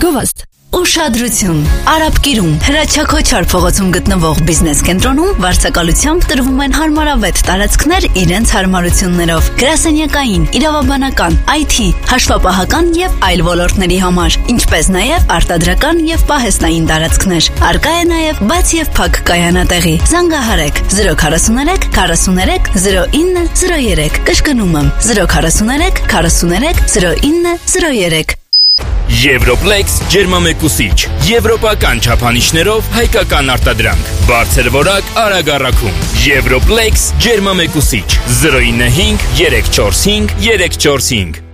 Գովաստ Ուշադրություն! Արաբկիրում Հրաչակոչար փողոցում գտնվող բիզնես կենտրոնում վարձակալությամբ տրվում են հարմարավետ տարածքներ իրենց հարմարություններով, գրասենյակային, իրավաբանական, IT, հաշվապահական եւ այլ ոլորտների համար, ինչպես նաեւ արտադրական եւ պահեստային տարածքներ։ Արկա է նաեւ բաց եւ փակ կայանատեղի։ Զանգահարեք 043 43 0903 կշկնում եմ 043 43 0903 Եվրոպլեքս ջերմամեկուսիչ, եվրոպական չափանիշներով հայկական արտադրանք, բարձր որակ արագ առաքում, Եվրոպլեքս ջերմամեկուսիչ, 095 345 345